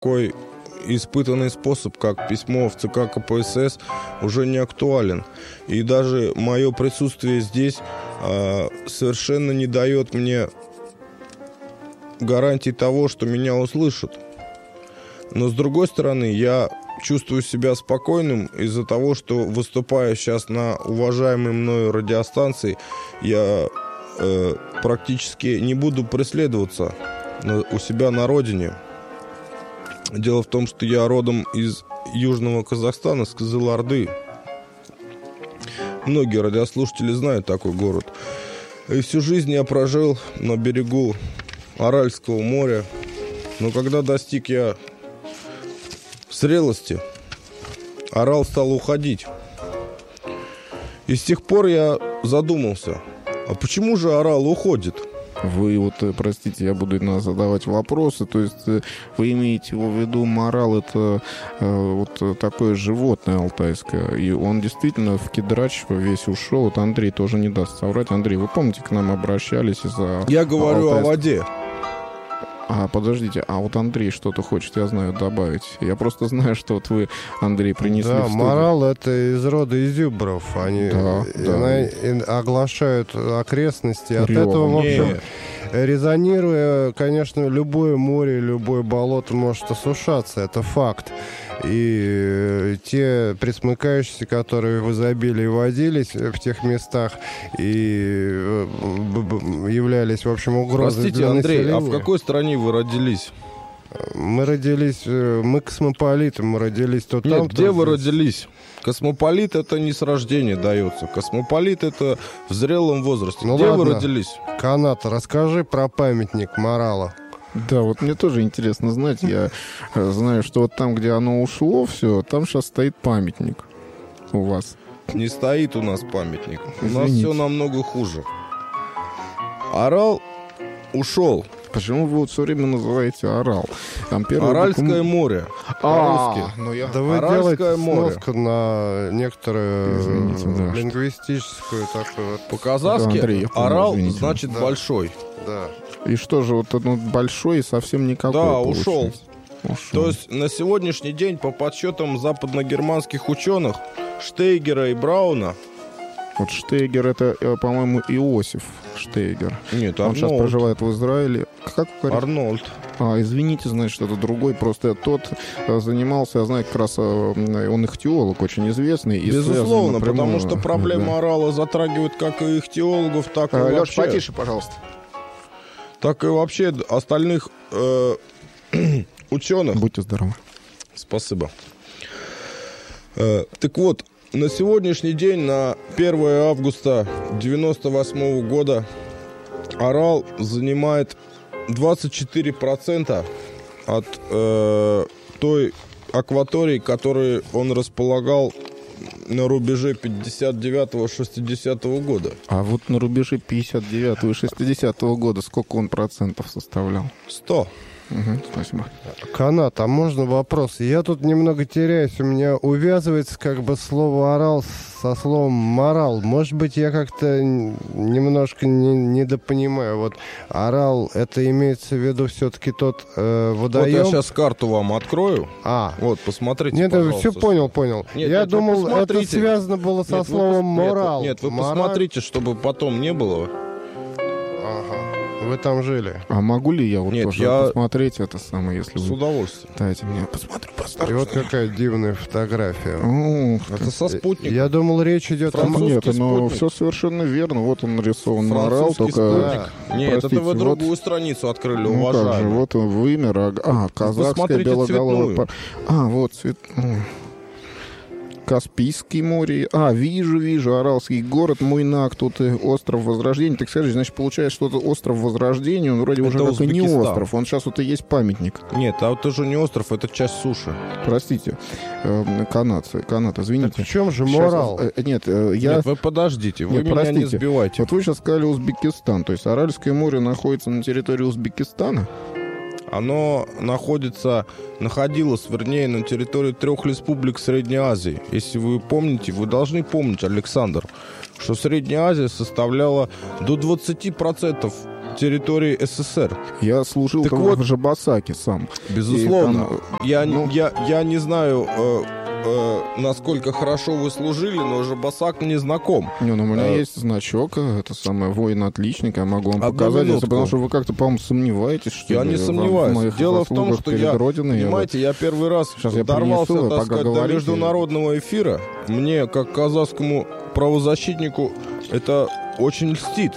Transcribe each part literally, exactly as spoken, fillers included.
такой испытанный способ, как письмо в ЦК КПСС, уже не актуален. И даже мое присутствие здесь э, совершенно не дает мне гарантии того, что меня услышат. Но, с другой стороны, я чувствую себя спокойным из-за того, что, выступая сейчас на уважаемой мною радиостанции, я э, практически не буду преследоваться на, у себя на родине. Дело в том, что я родом из Южного Казахстана, с Кызылорды. Многие радиослушатели знают такой город. И всю жизнь я прожил на берегу Аральского моря. Но когда достиг я зрелости, Арал стал уходить. И с тех пор я задумался, а почему же Арал уходит? Вы вот, простите, я буду задавать вопросы, то есть вы имеете в виду, морал — это э, вот такое животное алтайское, и он действительно в Кедрач весь ушел. Вот Андрей тоже не даст соврать. Андрей, вы помните, к нам обращались из-за... Я говорю алтайск... о воде. А, подождите, а вот Андрей что-то хочет, я знаю, добавить. Я просто знаю, что вот вы, Андрей, принесли да, в студию. Морал — это из рода изюбров. Они да, да. оглашают окрестности. От Рёва. Этого, в общем, Нет. резонируя, конечно, любое море, любое болото может осушаться. Это факт. И те пресмыкающиеся, которые в изобилии водились в тех местах и являлись, в общем, угрозой Простите, для Андрей, населения. а в какой стране вы родились? Мы родились, мы космополиты, мы родились то там, Нет, где то вы здесь. родились? Космополит — это не с рождения дается. Космополит — это в зрелом возрасте. Ну где ладно. вы родились? Канат, расскажи про памятник Морала. Да, вот мне тоже интересно знать. Я знаю, что вот там, где оно ушло, все, там сейчас стоит памятник у вас. Не стоит у нас памятник. У Извините. нас все намного хуже. Арал ушел. Почему вы вот все время называете Арал? Там первый Аральское докум... море. А, по-русски. ну я... Да вы Аральское делаете море. сноску на некоторую Извините, да. лингвистическую такую вот. По-казахски Да, Андрей, я понял, Арал извините. значит Да. большой. Да. И что же, вот ну, большой и совсем никакой Да, получается? ушел. Ушел. То есть на сегодняшний день, по подсчетам западногерманских ученых Штейгера и Брауна... Вот Штейгер — это, по-моему, Иосиф Штейгер. Нет, Он сейчас Арнольд. проживает в Израиле. Как вы говорите? Арнольд. А, извините, значит, это другой. Просто тот э, занимался, я знаю, как раз э, он ихтиолог очень известный. И Безусловно, напрямую, потому что проблема да. Орала затрагивает как и ихтиологов, так и А, Лёш, вообще... потише, пожалуйста. Так и вообще остальных э, ученых. Будьте здоровы. Спасибо. Э, так вот, на сегодняшний день, на первое августа девяносто восьмого года, Арал занимает двадцать четыре процента от э, той акватории, которой он располагал на рубеже пятьдесят девятого шестидесятого года. А вот на рубеже пятьдесят девятого и шестидесятого года сколько он процентов составлял? сто. Угу, спасибо. Канат, а можно вопрос? Я тут немного теряюсь. У меня увязывается как бы слово «орал» со словом «морал». Может быть, я как-то немножко не, недопонимаю. Вот «орал» — это имеется в виду все-таки тот э, водоем? Вот я сейчас карту вам открою. А. Вот, посмотрите, Нет, пожалуйста. все понял, понял. Нет, я нет, думал, это посмотрите. связано было со Нет, словом вы пос- «морал». Нет, нет, вы Мораль. посмотрите, чтобы потом не было. Ага. Вы там жили. А могу ли я вот Нет, тоже я- посмотреть это самое, если С вы... удовольствием. Дайте мне посмотрю, И посмотрю. вот какая дивная фотография. Ух ты. Это со спутника. Я думал, речь идет о... Французский Нет, но спутник. все совершенно верно. Вот он нарисован морал, Французский только... спутник. Нет, простите, это вы вот- другую страницу открыли, Ну как же, уважаемый. вот он вымер. А, а казахская посмотрите белоголовая... цветную. пар- А, вот цвет... м. Каспийский море. А, вижу, вижу. Аральский город, Муйнак, тут и остров Возрождения. Так скажи, значит, получается, что это остров Возрождения, он вроде Это уже как и не Узбекистан. остров. Он сейчас вот и есть памятник. Нет, а это же не остров, это часть суши. Простите, э, канадцы, канад, Так извините. в чем же Щас, морал? э, нет, э, я... Нет, вы подождите, вы Нет, меня не простите. сбивайте. Вот вы сейчас сказали Узбекистан, то есть Аральское море находится на территории Узбекистана? Оно находится, находилось, вернее, на территории трех республик Средней Азии. Если вы помните, вы должны помнить, Александр, что Средняя Азия составляла до двадцати процентов территории СССР. Я служил Так там вот, в Жабасаке сам. Безусловно. И, я, ну... я, я не знаю, э, э, насколько хорошо вы служили, но Жабасак мне знаком. Не, ну, у меня э... есть значок, это самое, воин-отличник, я могу вам Одну показать, минутку. потому что вы как-то, по-моему, сомневаетесь, что Я ли, не в- сомневаюсь. в моих Дело в том, заслугах что перед я, Родиной. понимаете, я первый раз Сейчас я дорвался, принесу, вы так пока сказать, до говорите. международного эфира. Мне, как казахскому правозащитнику, это очень льстит.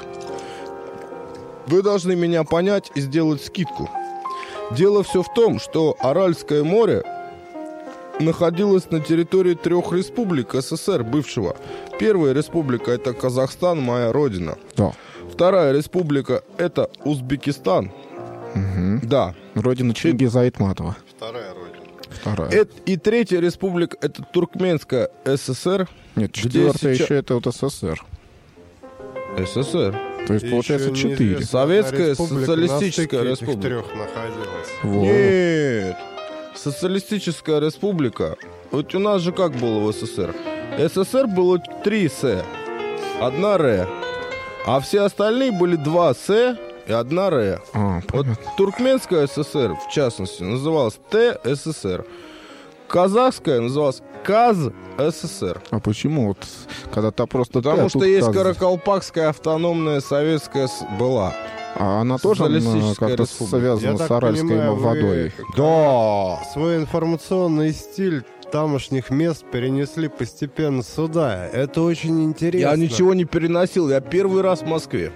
Вы должны меня понять и сделать скидку. Дело все в том, что Аральское море находилось на территории трех республик СССР бывшего. Первая республика — это Казахстан, моя родина. Да. Вторая республика — это Узбекистан. Мгм. Да. Родина Чингиза Айтматова. Вторая родина. Вторая. Эт- и третья республика — это Туркменская ССР. Нет, где четвертая сейчас- еще это вот СССР. СССР. То есть, И получается, еще четыре. неизвестно, Советская одна республика социалистическая на стыке этих республика. трех находилась. Во. Нет. Социалистическая республика. Вот у нас же как было в СССР? СССР было три С, одна Р. А все остальные были два С и одна Р. А, Вот понятно. Туркменская ССР, в частности, называлась Т С С Р. Казахская называлась Каз СССР. А почему вот, когда то просто... Потому ты, а что тут есть Каз- Каракалпакская автономная советская с- была. А она тоже м, Социалистическая как-то республика. связана Я с так Аральской понимаю, вы водой? Да. Свой информационный стиль тамошних мест перенесли постепенно сюда. Это очень интересно. Я ничего не переносил, я первый раз в Москве.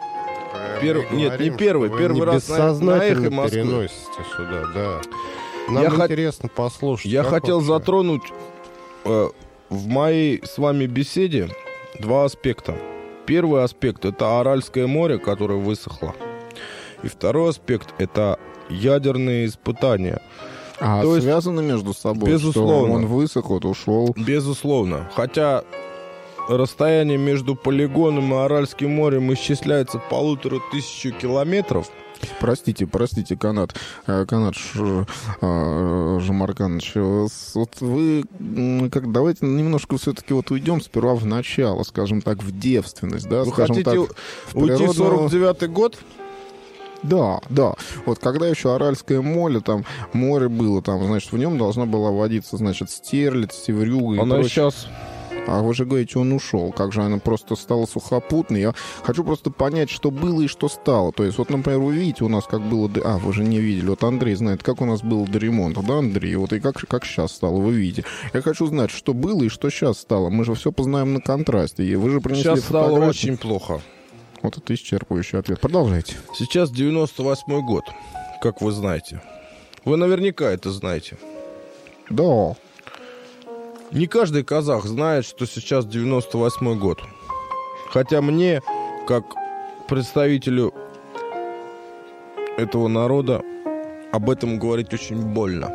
Мы перв- нет, говорим, не первый, что вы первый не раз на- бессознательно на эхе Москвы. переносите сюда, да. Нам Я хот- интересно послушать. Я как хотел вообще? затронуть э, в моей с вами беседе два аспекта. Первый аспект — это Аральское море, которое высохло. И второй аспект — это ядерные испытания. А То есть, связаны между собой? безусловно. Что он высох, вот ушел. Безусловно. Хотя расстояние между полигоном и Аральским морем исчисляется полутора тысячу километров. Простите, простите, Канат, э, Канат Ш- э, Жамарканович, э, с- вот вы, м, как, давайте немножко все-таки вот уйдем сперва в начало, скажем так, в девственность, да, Вы скажем хотите так, в уйти в природную- сорок девятый год? Да, да. Вот когда еще Аральское море, там море было, там, значит, в нем должна была водиться, значит, стерлядь, севрюга и Она прочее. сейчас... А вы же говорите, он ушел. Как же она просто стала сухопутной? Я хочу просто понять, что было и что стало. То есть, вот, например, вы видите, у нас как было... до- А, вы же не видели. Вот Андрей знает, как у нас было до ремонта, да, Андрей? Вот и как, как сейчас стало, вы видите. Я хочу знать, что было и что сейчас стало. Мы же все познаем на контрасте. И вы же принесли Сейчас стало фотографии. очень плохо. Вот это исчерпывающий ответ. Продолжайте. Сейчас девяносто восьмой год, как вы знаете. Вы наверняка это знаете. Да. Не каждый казах знает, что сейчас девяносто восьмой год. Хотя мне, как представителю этого народа, об этом говорить очень больно.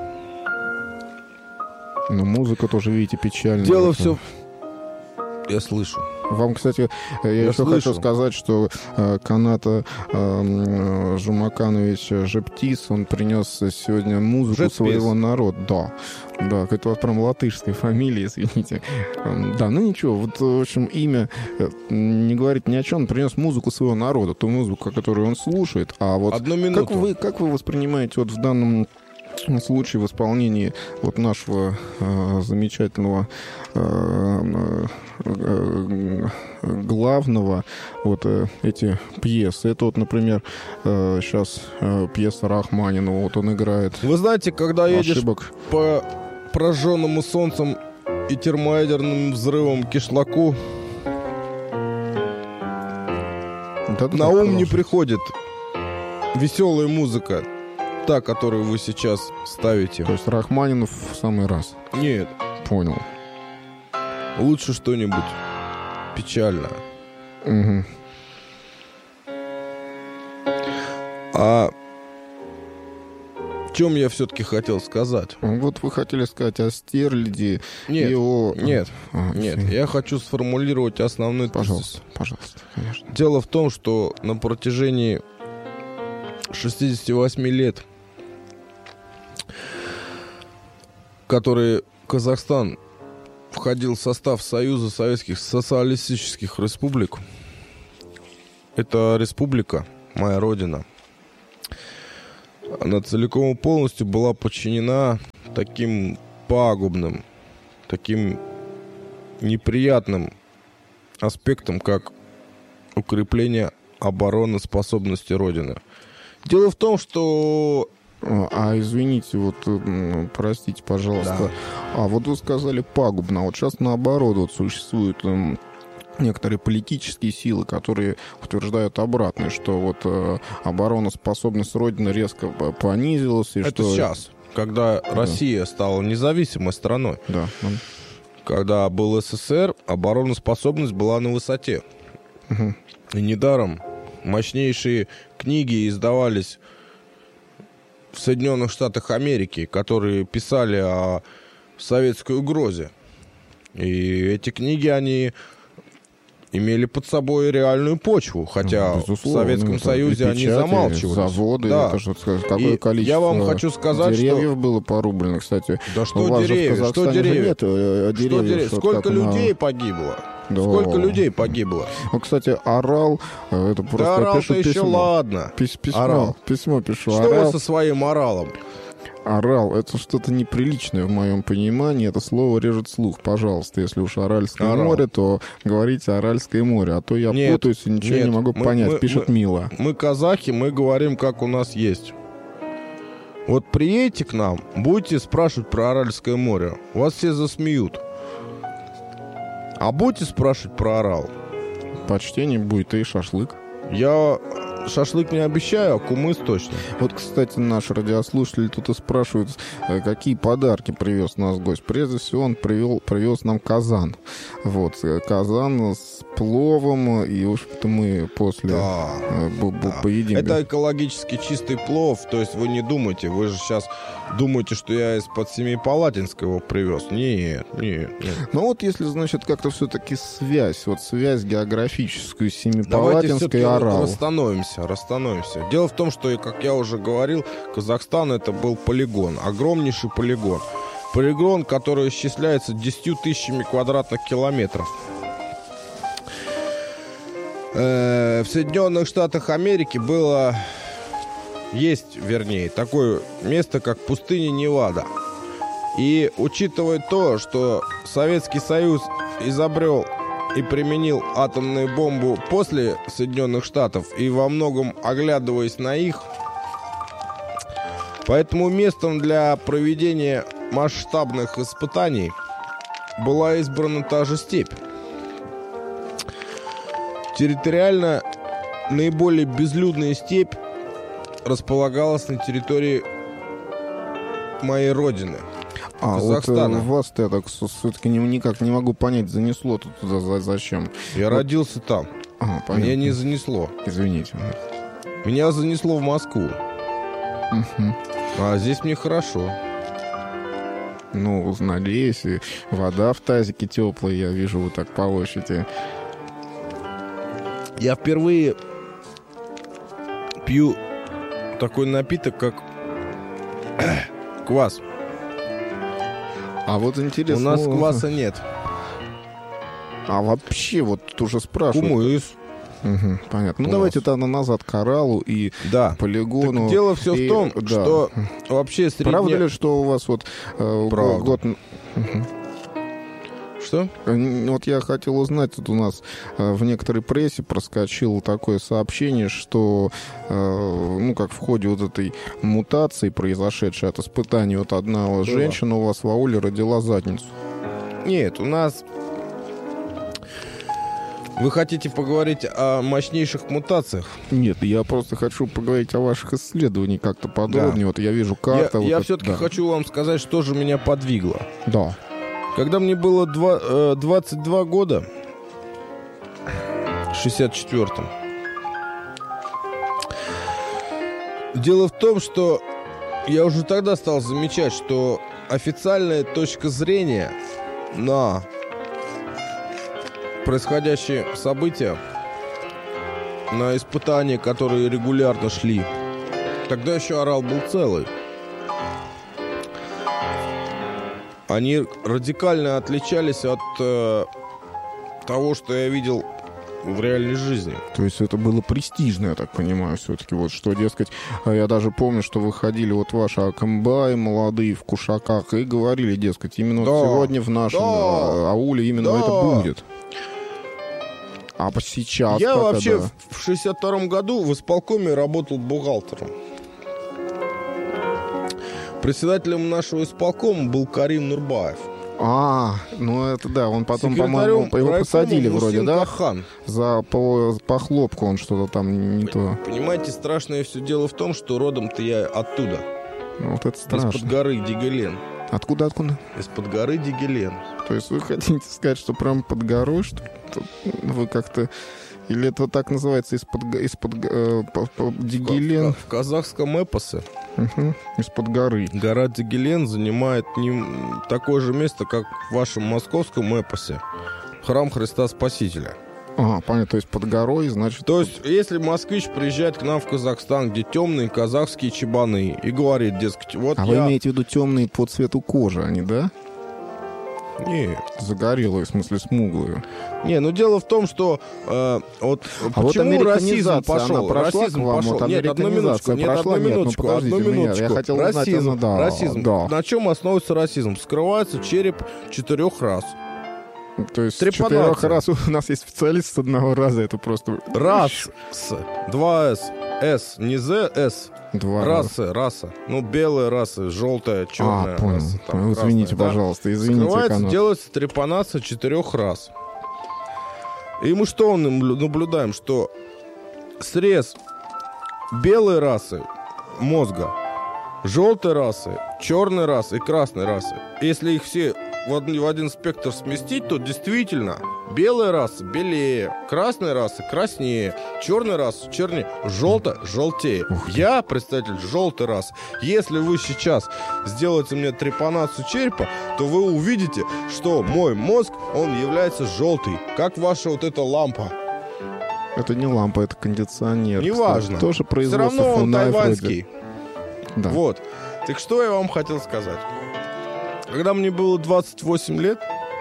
Но музыка тоже, видите, печальная. Дело Это- все... Я слышу. Вам, кстати, я, Я еще слышу. хочу сказать, что э, Каната э, Жумаканович Жептис, он принес сегодня музыку Жептис. своего народа. Да, да, это вот прям латышская фамилия, извините. Эм, Да, ну ничего, вот, в общем, имя э, не говорит ни о чем, он принес музыку своего народа, ту музыку, которую он слушает. А вот Одну минуту. как вы, как вы воспринимаете вот в данном случае в исполнении вот нашего э, замечательного э, э, главного вот э, эти пьесы? Это вот, например, э, сейчас э, пьеса Рахманинова, вот он играет. Вы знаете, когда едешь Ошибок. по прожженному солнцем и термоядерным взрывом кишлаку, Да-да-да, на ум не продолжай. приходит веселая музыка, та, которую вы сейчас ставите. То есть Рахманинов в самый раз. Нет, Понял. лучше что-нибудь печальное. Мгм. А в чем я все-таки хотел сказать? Вот вы хотели сказать о Стерляди Нет, и о... нет, А, нет. всё. Я хочу сформулировать основной тезис. Пожалуйста, пожалуйста, конечно. Дело в том, что на протяжении шестидесяти восьми лет, которые Казахстан входил в состав Союза Советских Социалистических Республик, эта республика моя родина, она целиком и полностью была подчинена таким пагубным, таким неприятным аспектам, как укрепление обороноспособности Родины. Дело в том, что... А, извините, вот, простите, пожалуйста, Да. а вот вы сказали пагубно, а вот сейчас наоборот вот существуют эм, некоторые политические силы, которые утверждают обратное, что вот э, обороноспособность Родины резко п- понизилась. И Это что... сейчас, когда Да. Россия стала независимой страной. Да. м, Когда был СССР, обороноспособность была на высоте. мгм. И недаром мощнейшие книги издавались в Соединенных Штатах Америки, которые писали о советской угрозе. И эти книги, они имели под собой реальную почву, хотя Ну, в безусловно, Советском это Союзе и они печати, замалчивались. заводы, Да. это же какое И количество я вам хочу сказать, деревьев что... было порублено, кстати. Да У что вас же в деревья, что Казахстане же деревья? нет э, Что деревьев. деревья? вот Сколько как на- людей погибло? Да. Сколько людей погибло? Ну, кстати, орал, э, это просто Да я орал-то пишу еще письмо. ладно. Пис- письмо, Орал. письмо пишу. Что орал, вы со своим оралом? орал, это что-то неприличное в моем понимании. Это слово режет слух. Пожалуйста, если уж Аральское Орал. море, то говорите Аральское море. А то я Нет, путаюсь и ничего нет, не могу мы- понять. мы- Пишет мы- Мила. Мы казахи, мы говорим, как у нас есть. Вот приедете к нам, будете спрашивать про Аральское море, вас все засмеют. А будете спрашивать про Орал? Почтение будет и шашлык. Я шашлык не обещаю, а кумыс точно. Вот, кстати, наш радиослушатель тут и спрашивает, э, какие подарки привез нас гость. Прежде всего, он привел, привез нам казан. Вот, э, казан с пловом, и, в общем-то, мы после Да. э, бу- бу- Да. поедим. Это экологически чистый плов, то есть вы не думайте, вы же сейчас думаете, что я из-под Семипалатинского привез. Нет, нет, нет. Ну вот, если, значит, как-то все-таки связь, вот связь географическую Давайте Семипалатинской все-таки и Орал. расстановимся, расстановимся. Дело в том, что, как я уже говорил, Казахстан это был полигон, огромнейший полигон. Полигон, который исчисляется десятью тысячами квадратных километров. Э, В Соединенных Штатах Америки было, есть, вернее, такое место, как пустыня Невада. И учитывая то, что Советский Союз изобрел и применил атомную бомбу после Соединенных Штатов, и во многом оглядываясь на их, поэтому местом для проведения масштабных испытаний была избрана та же степь. Территориально наиболее безлюдная степь располагалась на территории моей родины. А вот Казахстана. э, вас-то я так все-таки никак не могу понять, занесло тут туда за- зачем. Я Вот. родился там. Ага, понятно. Меня не занесло. Извините. Меня занесло в Москву. Мгм. А здесь мне хорошо. Ну, надеюсь, и вода в тазике теплая, я вижу, вы так полощете. Я впервые пью такой напиток, как квас. А вот У интересно... нас ну, кваса нет. А вообще, вот тут уже спрашивают. Кумыс. Мгм, понятно. Ну, У давайте нас. тогда назад к Оралу и Да. полигону. Так дело все И- в том, да. что вообще Правда средне... ли, что у вас вот э, Правда. год... Мгм. Что? Э, Вот я хотел узнать, тут у нас э, в некоторой прессе проскочило такое сообщение, что, э, ну, как в ходе вот этой мутации, произошедшей от испытаний, вот одна вот женщина у вас в ауле родила задницу. Нет, у нас... Вы хотите поговорить о мощнейших мутациях? Нет, я просто хочу поговорить о ваших исследованиях как-то подробнее. Да. Вот я вижу Я, карта. вот я это- все-таки да. хочу вам сказать, что же меня подвигло. Да. Когда мне было два- э, двадцать два года, в шестьдесят четвёртом, дело в том, что я уже тогда стал замечать, что официальная точка зрения на происходящие события, на испытания, которые регулярно шли, тогда еще Орал был целый, они радикально отличались от э, того, что я видел в реальной жизни. То есть это было престижно, я так понимаю, все-таки. Вот что, дескать, я даже помню, что выходили вот ваши акамбаи молодые в кушаках и говорили, дескать, именно да, вот сегодня в нашем да, ауле именно да. это будет. А сейчас я как вообще это? в шестьдесят втором году в исполкоме работал бухгалтером. Председателем нашего исполкома был Карим Нурбаев. А, ну это да, он потом, по-моему, его посадили вроде, да? Кахан. За по, по хлопку он что-то там не то. Понимаете, страшное все дело в том, что родом-то я оттуда. Ну, вот это страшно. Из-под горы Дигелен. Откуда, откуда? Из-под горы Дигелен. То есть вы хотите сказать, что прям под горой, что вы как-то... Или это вот так называется, из-под, из-под э, по, по, Дигелен? В, в, в казахском эпосе угу. Из-под горы. Гора Дигелен занимает не такое же место, как в вашем московском эпосе. Храм Христа Спасителя. Ага, понятно, то есть под горой, значит... То есть, если москвич приезжает к нам в Казахстан, где темные казахские чебаны, и говорит, дескать, вот а я... вы имеете в виду темные по цвету кожи, они, да? Нет. Загорелые, в смысле, смуглые. Не, ну дело в том, что э, вот а почему вот расизм пошел? Она прошла расизм к вам, пошел. Вот нет, одну минуточку, нет, прошла, одну минуточку, нет, одну минуточку. Я хотел расизм, узнать, она, да, расизм. Да. На чем основывается расизм? Скрывается череп четырех рас. То есть четырех раз у нас есть специалист с одного раза, это просто... Раз, с, два с, с, не з, с. Два расы, раса. Ну, белая раса, желтая, черная а, понял, раса. Там, понял. красная, извините, да? пожалуйста, извините. Скрывается, канал. делается трепанация четырех рас. И мы что наблюдаем? Что срез белой расы мозга, желтой расы, черной расы и красной расы. Если их все в один, в один спектр сместить, то действительно белая раса белее, красная раса краснее, черная раса чернее, желтая желтее. Я представитель желтой расы. Если вы сейчас сделаете мне трепанацию черепа, то вы увидите, что мой мозг, он является желтый, как ваша вот эта лампа. Это не лампа, это кондиционер. Неважно. Тоже производство. Все равно он тайваньский. Да. Вот. Так что я вам хотел сказать. Когда мне было двадцать восемь лет,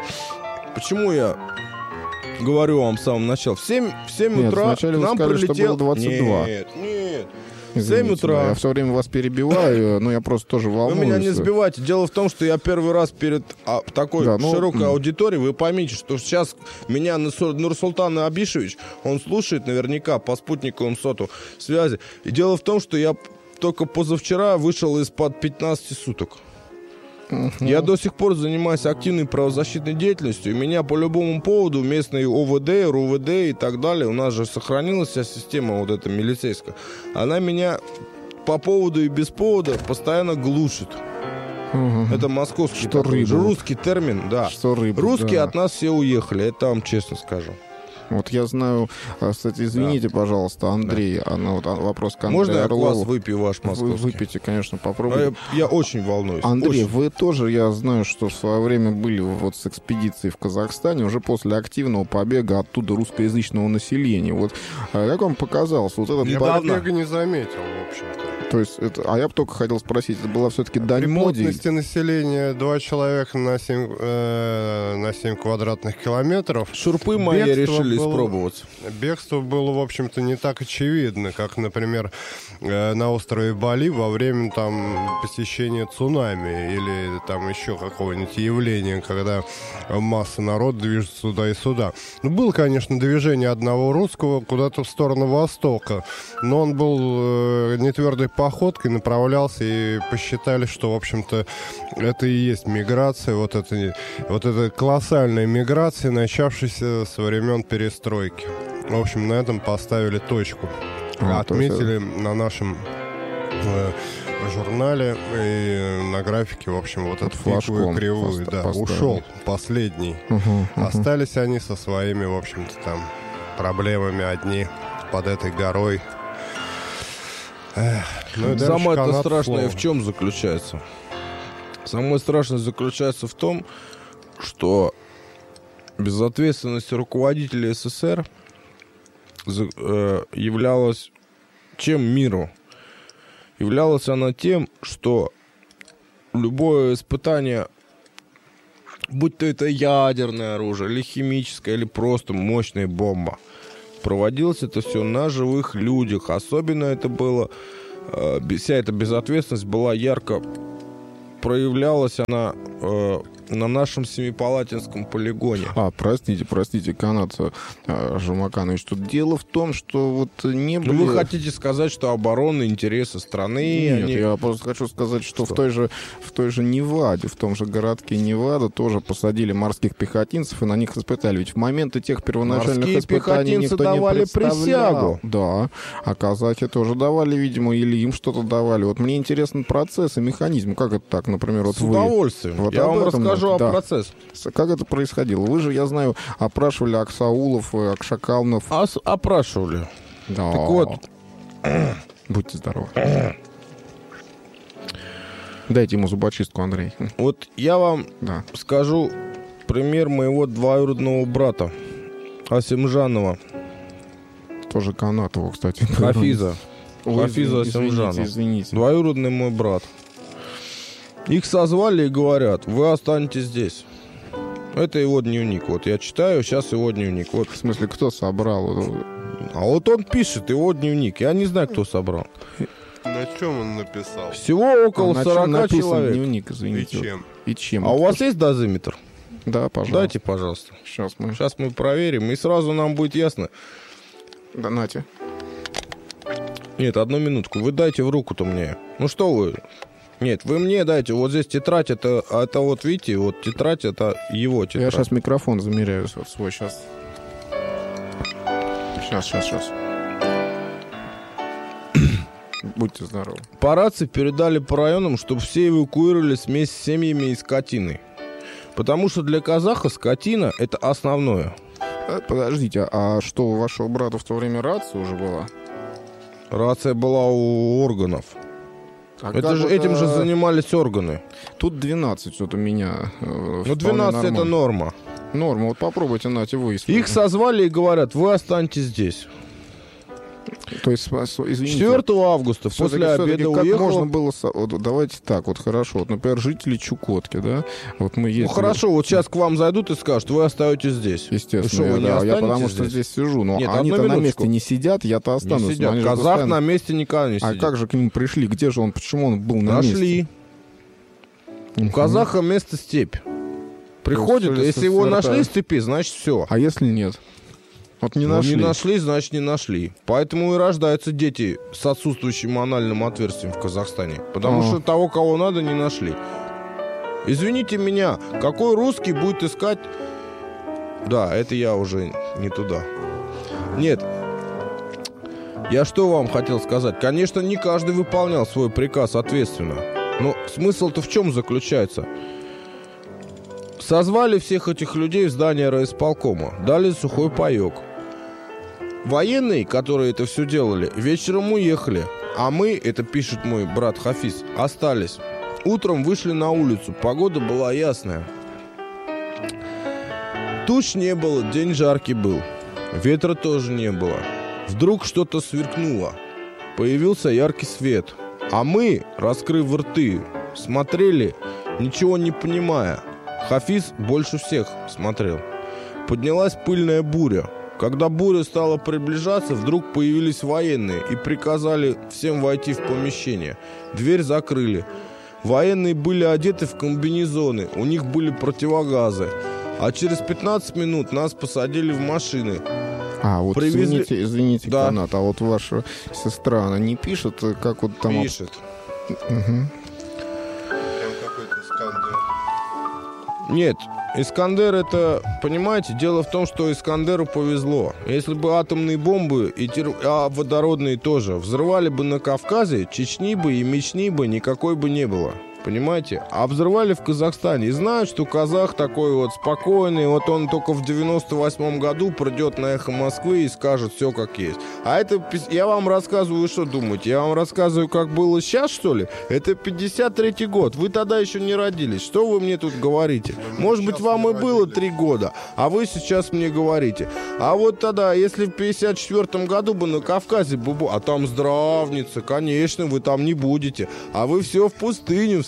почему я говорю вам в самом начале, в семь, в семь нет, утра к нам сказали, прилетел... Что было двадцать два. Нет, нет. Извините, в семь утра. Да, я все время вас перебиваю, но я просто тоже волнуюсь. Вы меня не сбивайте. Дело в том, что я первый раз перед а, такой да, ну, широкой аудиторией, вы поймите, что сейчас меня Нурсултан Абишевич, он слушает наверняка по спутниковым соту связи. И дело в том, что я только позавчера вышел из-под пятнадцати суток. Uh-huh. Я до сих пор занимаюсь активной правозащитной деятельностью, и меня по любому поводу местные ОВД, РУВД и так далее, у нас же сохранилась вся система вот эта милицейская, она меня по поводу и без повода постоянно глушит. Uh-huh. Это московский что такой, рыба. русский термин, да. Что рыба, Русские да. от нас все уехали, это вам честно скажу. Вот я знаю, кстати, извините, да. пожалуйста, Андрей, да. она, вот, вопрос к Андрею Можно я Орлову. квас выпью ваш московский? Вы выпейте, конечно, попробуйте. Я, я очень волнуюсь. Андрей, очень. вы тоже, я знаю, что в свое время были вот с экспедицией в Казахстане, уже после активного побега оттуда русскоязычного населения. Вот как вам показалось? Вот этот я побег... побега не заметил, в общем-то. То есть, это, а я бы только хотел спросить, это была все-таки дань моде? При плотности населения два человека на семь, э, на семь квадратных километров. Шурпы мои решили было, испробовать. Бегство было, в общем-то, не так очевидно, как, например, э, на острове Бали во время там посещения цунами или там еще какого-нибудь явления, когда масса народа движется туда и сюда. Ну, было, конечно, движение одного русского куда-то в сторону востока, но он был э, не твердой походкой направлялся, и посчитали, что, в общем-то, это и есть миграция, вот это, вот это колоссальная миграция, начавшаяся со времен перестройки. В общем, на этом поставили точку. А, Отметили это... на нашем э, журнале и на графике, в общем, вот эту флажком кривую. Да, ушел последний. Uh-huh, uh-huh. Остались они со своими, в общем-то, там проблемами одни под этой горой. Эх, ну самое-то страшное в чем заключается? Самое страшное заключается в том, что безответственность руководителей СССР являлась чем миру? Являлась она тем, что любое испытание, будь то это ядерное оружие, или химическое, или просто мощная бомба, проводилось это все на живых людях. Особенно это было, э, вся эта безответственность была ярко, проявлялась она э, на нашем Семипалатинском полигоне. А, простите, простите, Канат э, Жумаканович, тут дело в том, что вот не были... Ну, вы хотите сказать, что оборонные интересы страны... Нет, они... я просто хочу сказать, что, что? В, той же, в той же Неваде, в том же городке Невада тоже посадили морских пехотинцев и на них испытали. Ведь в моменты тех первоначальных Морские испытаний никто давали не представлял. присягу. Да, а казахи тоже давали, видимо, или им что-то давали. Вот мне интересен процесс и механизм. Как это так, например, вот С вы... удовольствием. Вот я вам этом, расскажу да. о процессе. Как это происходило? Вы же, я знаю, опрашивали Аксаулов, Акшакалнов. А, опрашивали. Да. Так вот. Будьте здоровы. Дайте ему зубочистку, Андрей. Вот я вам Да. скажу пример моего двоюродного брата Асимжанова. Тоже Канатова, кстати. Хафиза. Ой, Хафиза извините, Асимжанова. извините, извините. Двоюродный мой брат. Их созвали и говорят: вы останетесь здесь. Это его дневник. Вот я читаю сейчас его дневник. Вот. В смысле, кто собрал? А вот он пишет его дневник. Я не знаю, кто собрал. На чем он написал? Всего около А на чем сорока написан человек. дневник, И извините. чем? И чем? А у вас есть дозиметр? Да, пожалуйста. Дайте, пожалуйста. Сейчас мы... Сейчас мы проверим, и сразу нам будет ясно. Да, нате. Нет, одну минутку. Вы дайте в руку-то мне. Ну что вы? Нет, вы мне дайте. Вот здесь тетрадь, это, это вот, видите, вот тетрадь, это его тетрадь. Я сейчас микрофон замеряю вот свой. Сейчас. Сейчас, сейчас, сейчас. Будьте здоровы. По рации передали по районам, чтобы все эвакуировались вместе с семьями и скотиной. Потому что для казаха скотина — это основное. А, подождите, а что, у вашего брата в то время рация уже была? Рация была у органов. А Это же, этим же занимались органы. Тут двенадцать вот у меня. Э, Ну, двенадцать это норма. Норма. Вот попробуйте, нате, вы. Их созвали и говорят: вы останетесь здесь. То есть, извините. четвёртого августа Все-таки, после все-таки обеда как уехал. можно было... со- Вот, давайте так, вот хорошо. Вот, например, жители Чукотки, да? Вот мы ездили... Ну хорошо, вот сейчас к вам зайдут и скажут: вы остаетесь здесь. Естественно, И что, вы не да, я останетесь потому что здесь? здесь сижу. Но Нет, они-то одну на минуточку. месте не сидят, я-то останусь. Не но сидят. они же Казах постоянно- на месте никогда не А сидит. как же к ним пришли? Где же он? Почему он был на месте? Нашли. У Мгм. казаха место степь. Приходит, Что ли, если его сорта? нашли в степи, значит все. А если нет? Вот не Ну, нашли. не нашли, значит не нашли. Поэтому и рождаются дети с отсутствующим анальным отверстием в Казахстане. Потому А. что того, кого надо, не нашли. Извините меня, какой русский будет искать... Да, это я уже не туда. Нет. Я что вам хотел сказать? Конечно, не каждый выполнял свой приказ ответственно. Но смысл-то в чем заключается? Созвали всех этих людей в здание райисполкома, дали сухой паек. Военные, которые это все делали, вечером уехали, а мы, это пишет мой брат Хафиз, остались. Утром вышли на улицу, погода была ясная. Туч не было, день жаркий был, ветра тоже не было. Вдруг что-то сверкнуло, появился яркий свет, а мы, раскрыв рты, смотрели, ничего не понимая. Хафиз больше всех смотрел. Поднялась пыльная буря. Когда буря стала приближаться, вдруг появились военные и приказали всем войти в помещение. Дверь закрыли. Военные были одеты в комбинезоны, у них были противогазы. А через пятнадцать минут нас посадили в машины. А, вот Привезли- извините, извините, Да. Канат, а вот ваша сестра, она не пишет, как вот там... Пишет. Мгм. Там какой-то Искандер. Нет, Искандер это, понимаете, дело в том, что Искандеру повезло. Если бы атомные бомбы, и тер... а водородные тоже, взрывали бы на Кавказе, Чечни бы и Мечни бы никакой бы не было. Понимаете? А взрывали в Казахстане. И знают, что казах такой вот спокойный. Вот он только в девяносто восьмом году придет на «Эхо Москвы» и скажет все как есть. А это, пис- я вам рассказываю, что думаете? Я вам рассказываю, как было сейчас, что ли? Это пятьдесят третий год. Вы тогда еще не родились. Что вы мне тут говорите? Может быть, вам и было три года, а вы сейчас мне говорите. А вот тогда, если в пятьдесят четвёртом году бы на Кавказе бы... бу- А там здравница, конечно, вы там не будете. А вы все в пустыню, в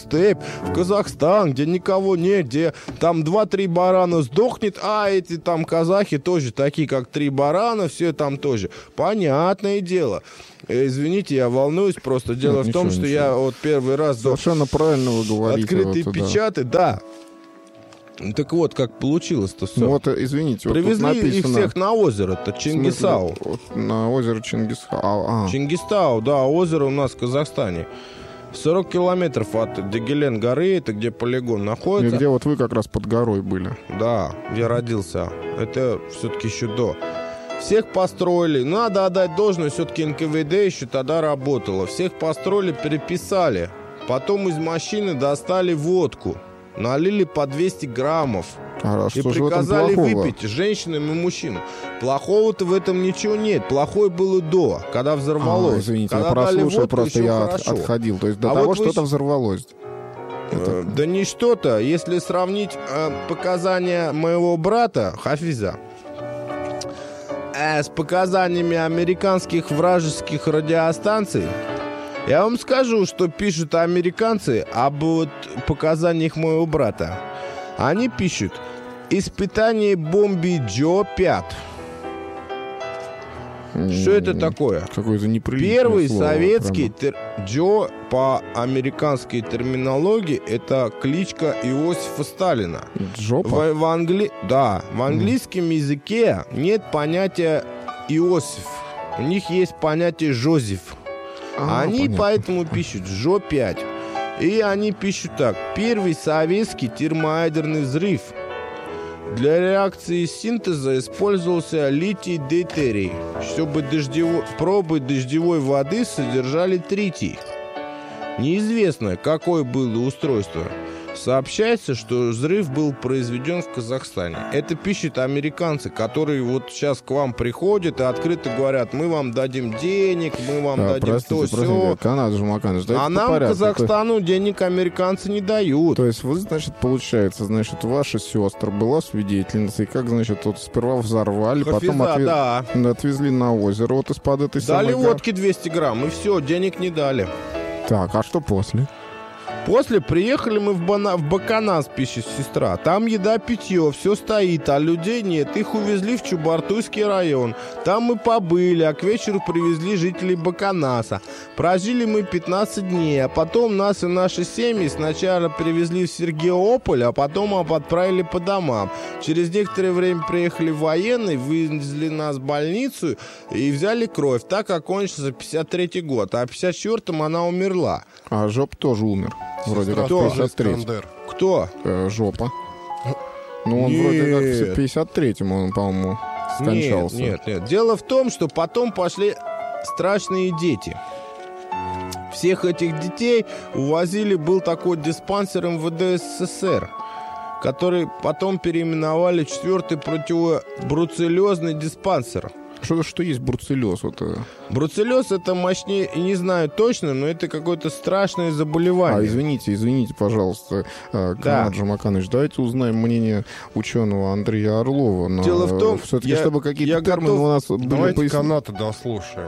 степь, в Казахстан, где никого нет, где там два-три барана сдохнет, а эти там казахи тоже такие, как три барана, все там тоже. Понятное дело. Извините, я волнуюсь, просто дело Нет, в том, ничего, что ничего. я вот первый раз... Совершенно правильно вы говорите. Открытые вот, печаты, да. Так вот, как получилось-то все. Ну вот, извините, привезли вот написано... их всех на озеро-то, Чингисау. Вот, на озеро Чингисау. А. Чингисау, да, озеро у нас в Казахстане. сорок километров от Дегелен горы, это где полигон находится. И где вот вы как раз под горой были. Да, я родился. Это все-таки еще до. Всех построили. Надо отдать должное, все-таки эн ка вэ дэ еще тогда работало. Всех построили, переписали. Потом из машины достали водку. Налили по двести граммов. А и приказали выпить женщинам и мужчинам. Плохого-то в этом ничего нет. Плохое было до, когда взорвалось. А, извините, когда я прослушал, водку, просто я хорошо. отходил. То есть до а того вот что-то вы... взорвалось. Это... Да не что-то. Если сравнить э, показания моего брата Хафиза э, с показаниями американских вражеских радиостанций, я вам скажу, что пишут американцы об вот показаниях моего брата. Они пишут: испытание бомби Джо пять. Что это такое? Какое-то неприличное Первый слово, советский тер... Джо по американской терминологии это кличка Иосифа Сталина. Джопа? В, в англи... Да, в английском mm. языке нет понятия Иосиф. У них есть понятие Жозеф. А, они понятно. Поэтому пишут Джо пять. И они пишут так: первый советский термоядерный взрыв. Для реакции синтеза использовался литий-дейтерий, чтобы дождево... пробы дождевой воды содержали тритий. Неизвестно, какое было устройство. Сообщается, что взрыв был произведен в Казахстане. Это пишут американцы, которые вот сейчас к вам приходят и открыто говорят: мы вам дадим денег, мы вам а, дадим то, все. Канада же, Макан, а нам, порядку. Казахстану, то... денег американцы не дают. То есть вы, значит, получается, значит, ваша сестра была свидетельницей, как, значит, вот сперва взорвали, Хафиза, потом отвез... да. отвезли на озеро вот из-под этой дали самой... водки двести грамм, и все, денег не дали. Так, а что после? После приехали мы в, Бана... в Баканас, пишет сестра. Там еда, питье, все стоит, а людей нет. Их увезли в Чубартуйский район. Там мы побыли, а к вечеру привезли жителей Баканаса. Прожили мы пятнадцать дней, а потом нас и наши семьи сначала привезли в Сергеополь, а потом отправили по домам. Через некоторое время приехали военные, вывезли нас в больницу и взяли кровь. Так окончился пятьдесят третий год, а в пятьдесят четвёртом она умерла. А Жоп тоже умер. Вроде как Кто? пятьдесят третий. Кто? Э, жопа. Ну, он нет. Вроде как в пятьдесят третьем он, по-моему, скончался. Нет, нет, нет. Дело в том, что потом пошли страшные дети. Всех этих детей увозили, был такой диспансер эм вэ дэ эс эс эс эр, который потом переименовали четвертый противобруцеллезный диспансер. Что, что есть бруцеллез? Вот. Бруцеллез это мощнее, не знаю точно, но это какое-то страшное заболевание. А, извините, извините, пожалуйста, Канат да. Жамаканович, давайте узнаем мнение ученого Андрея Орлова. Но дело в том, все-таки, я, чтобы какие-то термины готов... у нас были... Давайте пояс... Каната дослушаем.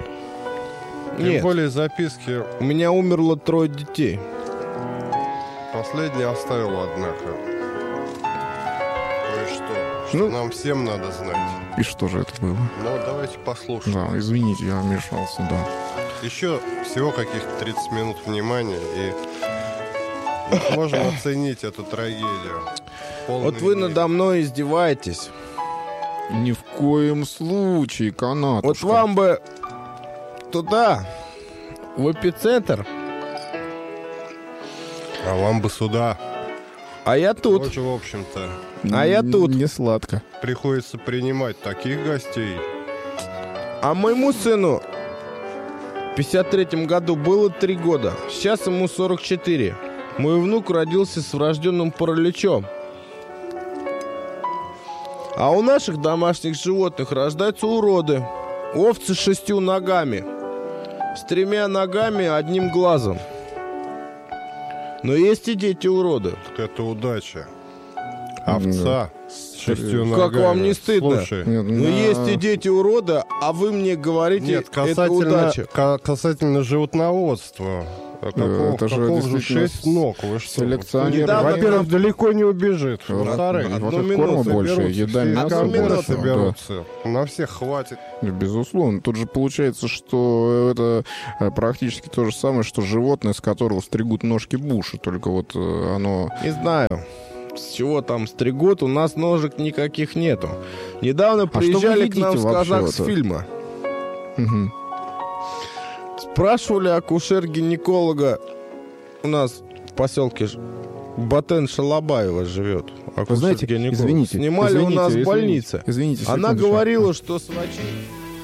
Тем Нет. более записки... У меня умерло трое детей. Последний оставил, однако. Кое-что, что ну... нам всем надо знать. И что же это было? Ну, давайте послушаем. Да, извините, я вмешался, да. Еще всего каких-то тридцать минут внимания, и можем оценить эту трагедию. Вот вы мире. Надо мной издеваетесь. Ни в коем случае, Канатушка. Вот вам бы туда, в эпицентр. А вам бы сюда. А я тут. Тоже, в общем-то. А я тут. Не сладко. Приходится принимать таких гостей. А моему сыну в пятьдесят третьем году было три года. Сейчас ему сорок четыре. Мой внук родился с врожденным параличом. А у наших домашних животных рождаются уроды. Овцы с шестью ногами. С тремя ногами и одним глазом. Но есть и дети-уроды. Так это удача. Овца с шестью ногами. Как вам не стыдно? Слушай, Нет, ну на... есть и дети-уроды, а вы мне говорите, Нет, это удача. К- касательно животноводства. А какого, это же какого же действительно шесть ног? Вы что? селекционер. Да, во-первых, далеко не убежит. Во-вторых, во-вторых, корма больше, еда, мясо больше. соберутся. Да. На всех хватит. Безусловно. Тут же получается, что это практически то же самое, что животное, с которого стригут ножки Буша, только вот оно... Не знаю. С чего там стригут, у нас ножек никаких нету. Недавно а приезжали к нам с Казахсфильма. Угу. Спрашивали акушер-гинеколога. У нас в поселке Батен Шалабаева живет. Вы знаете, извините, Снимали извините, у нас в извините, больнице. Извините, Она секундочку. говорила, что свачи